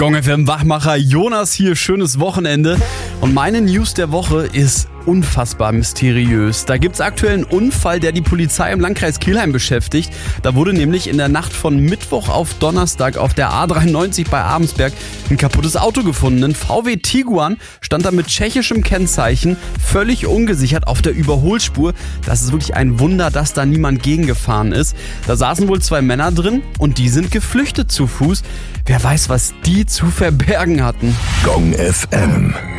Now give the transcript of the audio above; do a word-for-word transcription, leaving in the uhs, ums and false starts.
Gong F M Wachmacher Jonas hier, schönes Wochenende. Und meine News der Woche ist unfassbar mysteriös. Da gibt's aktuell einen Unfall, der die Polizei im Landkreis Kelheim beschäftigt. Da wurde nämlich in der Nacht von Mittwoch auf Donnerstag auf der A dreiundneunzig bei Abensberg ein kaputtes Auto gefunden. Ein V W Tiguan stand da mit tschechischem Kennzeichen, völlig ungesichert auf der Überholspur. Das ist wirklich ein Wunder, dass da niemand gegengefahren ist. Da saßen wohl zwei Männer drin und die sind geflüchtet zu Fuß. Wer weiß, was die zu verbergen hatten. Gong F M.